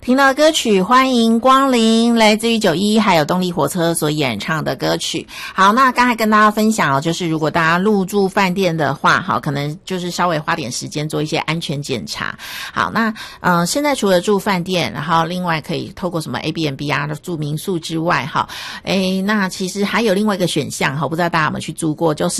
听到歌曲欢迎光临，来自于91还有动力火车所演唱的歌曲。好，那刚才跟大家分享哦，就是如果大家入住饭店的话，好，可能就是稍微花点时间做一些安全检查。好，那现在除了住饭店，然后另外可以透过什么 Airbnb 啊住民宿之外，哈，那其实还有另外一个选项，哈，不知道大家有没有去住过，就是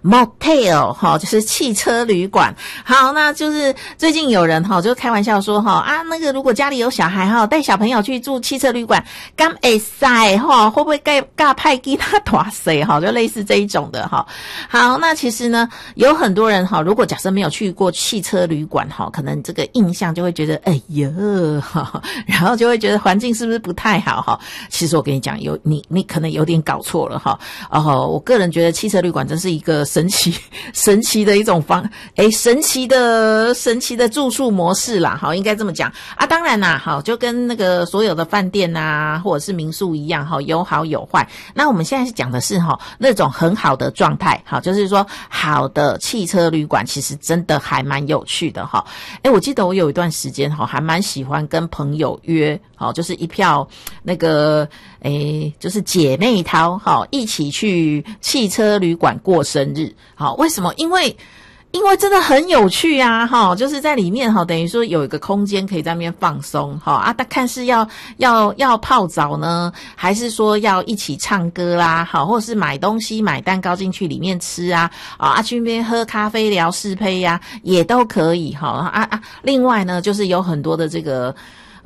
motel 哈，就是汽车旅馆。好，那就是最近有人哈就开玩笑说哈那个如果家里有小孩哈，带小朋友去住汽车旅馆，敢会塞哈？会不会尬派给他大塞哈？就类似这一种的哈。好，那其实呢，有很多人哈，如果假设没有去过汽车旅馆哈，可能这个印象就会觉得哎呀哈，然后就会觉得环境是不是不太好哈？其实我跟你讲，你可能有点搞错了哈。我个人觉得汽车旅馆真是一个神奇的一种神奇的住宿模式啦，好，应该这么讲啊。当然啦，好，就跟那个所有的饭店啊或者是民宿一样，好，有好有坏。那我们现在是讲的是那种很好的状态，好，就是说好的汽车旅馆其实真的还蛮有趣的哈。我记得我有一段时间还蛮喜欢跟朋友约，好，就是一票那个就是姐妹淘，好，一起去汽车旅馆过生日。好，为什么？因为真的很有趣啊，就是在里面等于说有一个空间可以在那边放松，但看是要泡澡呢，还是说要一起唱歌啦，或者是买东西买蛋糕进去里面吃啊，去那边喝咖啡聊是非呀，也都可以另外呢，就是有很多的这个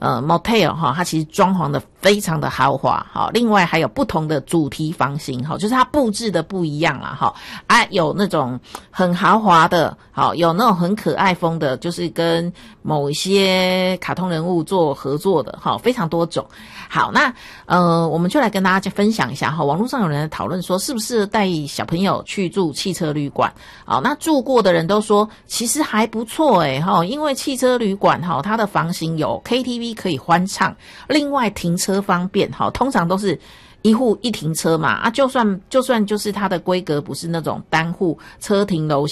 motel 它其实装潢的非常的豪华，另外还有不同的主题房型，就是它布置的不一样啦，有那种很豪华的，有那种很可爱风的，就是跟某一些卡通人物做合作的，非常多种。好，那我们就来跟大家分享一下网络上有人讨论说适不适合带小朋友去住汽车旅馆。好，那住过的人都说其实还不错因为汽车旅馆它的房型有 KTV 可以欢唱，另外停车方便，通常都是一户一停车嘛，就算就是它的规格不是那种单户车停楼